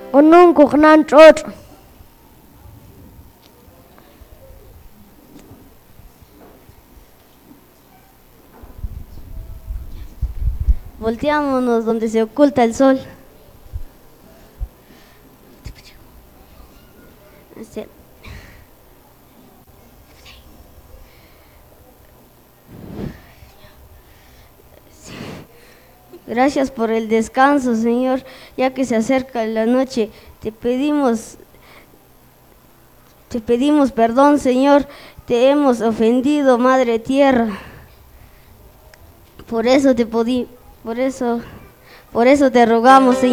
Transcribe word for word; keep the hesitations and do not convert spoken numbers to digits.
Unun kuknan chot. Volteámonos donde se oculta el sol. Así. Gracias por el descanso, Señor, ya que se acerca la noche. Te pedimos, te pedimos perdón, Señor. Te hemos ofendido, Madre Tierra. Por eso te podí, por eso, por eso te rogamos, Señor.